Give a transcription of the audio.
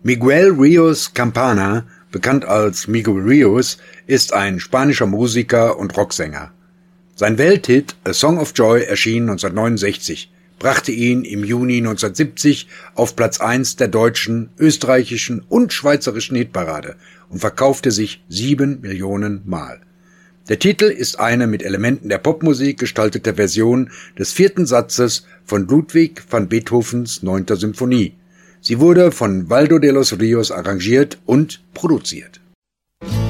Miguel Ríos Campana, bekannt als Miguel Ríos, ist ein spanischer Musiker und Rocksänger. Sein Welthit A Song of Joy erschien 1969, brachte ihn im Juni 1970 auf Platz 1 der deutschen, österreichischen und schweizerischen Hitparade und verkaufte sich 7 Millionen Mal. Der Titel ist eine mit Elementen der Popmusik gestaltete Version des 4. Satzes von Ludwig van Beethovens 9. Symphonie. Sie wurde von Waldo de los Rios arrangiert und produziert.